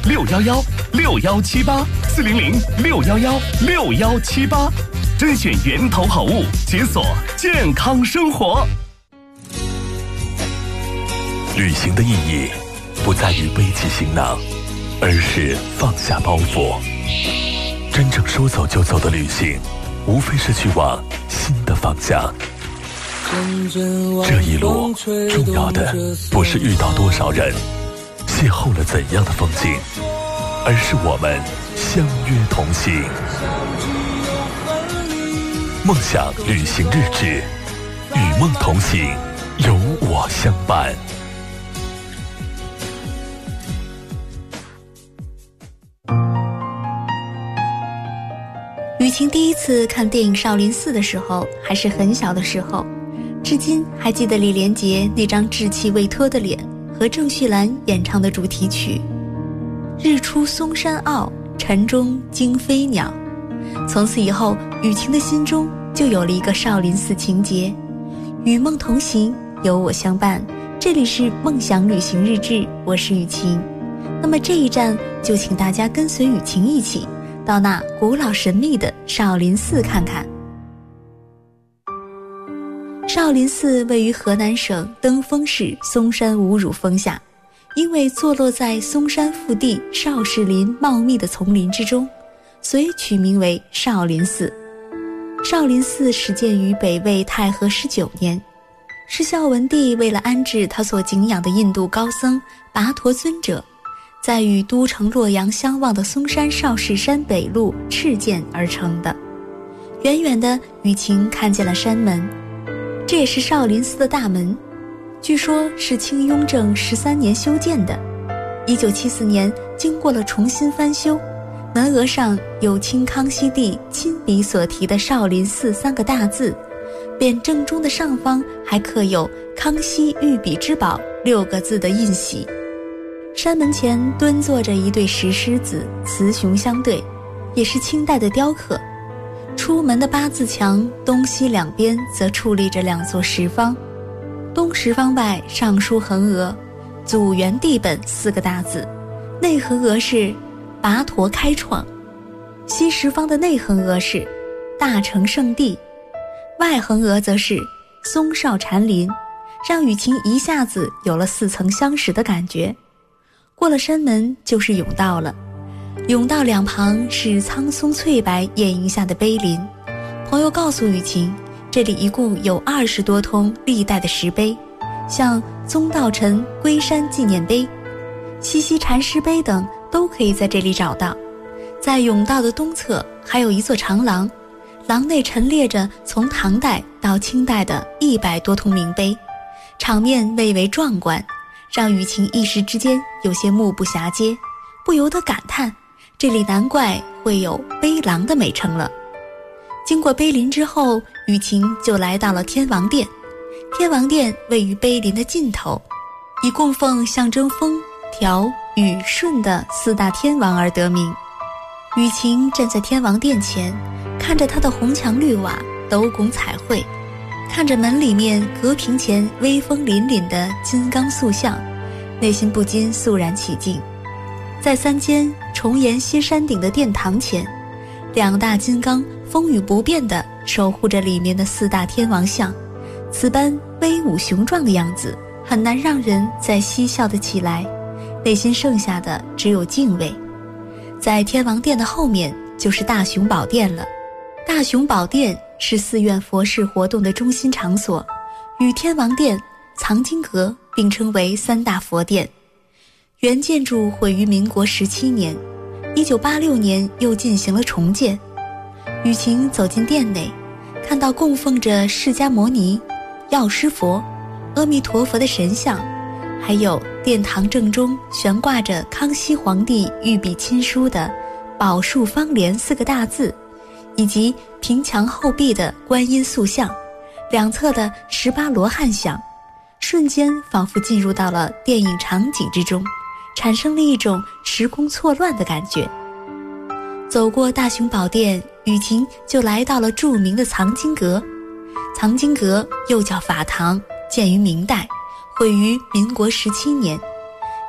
，611-6178，400-611-6178，甄选源头好物，解锁健康生活。旅行的意义不在于背起行囊，而是放下包袱。真正说走就走的旅行，无非是去往新的方向。这一路重要的不是遇到多少人，邂逅了怎样的风景，而是我们相约同行。梦想旅行日志，与梦同行，有我相伴。 雨晴第一次看电影《少林寺》的时候，还是很小的时候，至今还记得李连杰那张稚气未脱的脸和郑绪岚演唱的主题曲《日出嵩山坳，晨钟惊飞鸟》。从此以后，雨晴的心中就有了一个少林寺情节。与梦同行，有我相伴。这里是梦想旅行日志，我是雨晴。那么这一站就请大家跟随雨晴一起到那古老神秘的少林寺看看。少林寺位于河南省登封市嵩山五乳峰下，因为坐落在嵩山腹地少室林茂密的丛林之中，所以取名为少林寺。少林寺始建于北魏太和19年，是孝文帝为了安置他所敬仰的印度高僧跋陀尊者，在与都城洛阳相望的嵩山少室山北麓敕建而成的。远远的雨晴看见了山门，这也是少林寺的大门，据说是清雍正13年修建的。1974年经过了重新翻修，门额上有清康熙帝亲笔所题的少林寺3个大字，匾正中的上方还刻有康熙御笔之宝6个字的印玺。山门前蹲坐着一对石狮子，雌雄相对，也是清代的雕刻。出门的八字墙东西两边则矗立着2座石方，东石方外上书横额祖元帝本4个大字，内横额是跋陀开创，西石方的内横额是大成圣地，外横额则是嵩少禅林，让雨晴一下子有了似曾相识的感觉。过了山门就是甬道了，甬道两旁是苍松翠柏掩映下的碑林。朋友告诉雨晴，这里一共有20多通历代的石碑，像宗道臣龟山纪念碑、西溪禅师碑等都可以在这里找到。在甬道的东侧还有一座长廊，廊内陈列着从唐代到清代的100多通名碑，场面蔚为壮观，让雨晴一时之间有些目不暇接，不由得感叹，这里难怪会有碑廊的美称了。经过碑林之后，雨晴就来到了天王殿。天王殿位于碑林的尽头，以供奉象征风、调、雨、顺的4大天王而得名。雨晴站在天王殿前，看着它的红墙绿瓦、斗拱彩绘，看着门里面阁屏前威风凛凛的金刚塑像，内心不禁肃然起敬。在3间重檐歇山顶的殿堂前，2大金刚风雨不变地守护着里面的4大天王像，此般威武雄壮的样子，很难让人再嬉笑得起来，内心剩下的只有敬畏。在天王殿的后面就是大雄宝殿了。大雄宝殿是寺院佛事活动的中心场所，与天王殿、藏经阁并称为3大佛殿。原建筑毁于民国17年，1986年又进行了重建。雨晴走进殿内，看到供奉着释迦牟尼、药师佛、阿弥陀佛的神像，还有殿堂正中悬挂着康熙皇帝御笔亲书的宝树芳莲4个大字，以及平墙后壁的观音塑像，2侧的18罗汉像，瞬间仿佛进入到了电影场景之中，产生了一种时空错乱的感觉。走过大雄宝殿，雨晴就来到了著名的藏经阁。藏经阁又叫法堂，建于明代，毁于民国17年。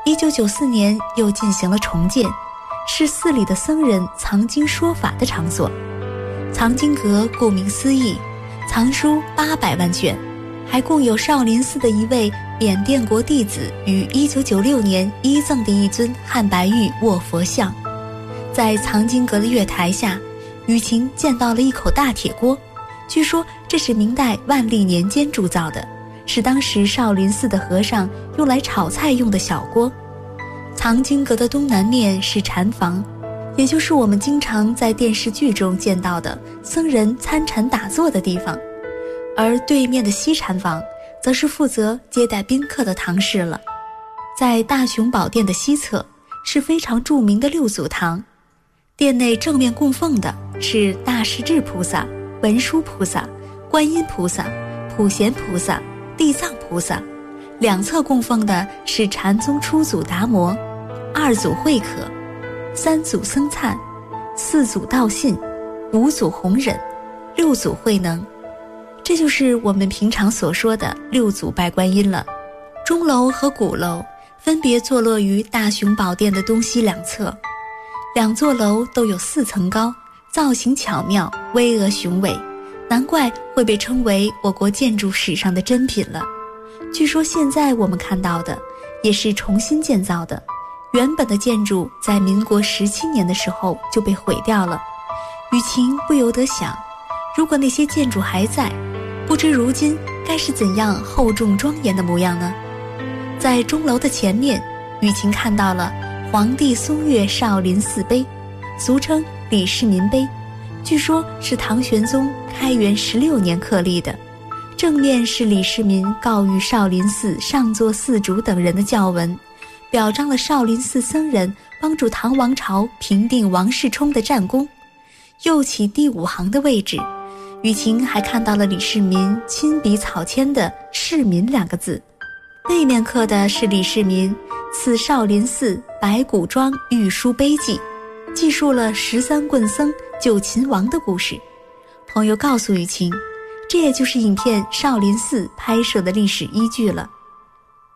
1994年又进行了重建，是寺里的僧人藏经说法的场所。藏经阁顾名思义，藏书800万卷，还供有少林寺的一位缅甸国弟子于1996年依赠的一尊汉白玉卧佛像。在藏经阁的月台下，雨晴见到了一口大铁锅，据说这是明代万历年间铸造的，是当时少林寺的和尚用来炒菜用的小锅。藏经阁的东南面是禅房，也就是我们经常在电视剧中见到的僧人参禅打坐的地方，而对面的西禅房则是负责接待宾客的堂室了。在大雄宝殿的西侧是非常著名的六祖堂，殿内正面供奉的是大势至菩萨、文殊菩萨、观音菩萨、普贤菩萨、地藏菩萨，两侧供奉的是禅宗初祖达摩、二祖慧可、三祖僧璨、四祖道信、五祖弘忍、六祖慧能。这就是我们平常所说的六祖拜观音了。钟楼和鼓楼分别坐落于大雄宝殿的东西两侧，两座楼都有4层高，造型巧妙，巍峨雄伟，难怪会被称为我国建筑史上的珍品了。据说现在我们看到的也是重新建造的，原本的建筑在民国17年的时候就被毁掉了。雨晴不由得想，如果那些建筑还在，不知如今该是怎样厚重庄严的模样呢？在钟楼的前面，雨晴看到了皇帝嵩岳少林寺碑，俗称李世民碑，据说是唐玄宗开元16年刻立的。正面是李世民告谕少林寺上座寺主等人的教文，表彰了少林寺僧人帮助唐王朝平定王世充的战功。右起第5行的位置，雨晴还看到了李世民亲笔草签的世民2个字，背面刻的是李世民赐少林寺白骨庄玉书碑记，记述了13棍僧救秦王的故事。朋友告诉雨晴，这也就是影片《少林寺》拍摄的历史依据了。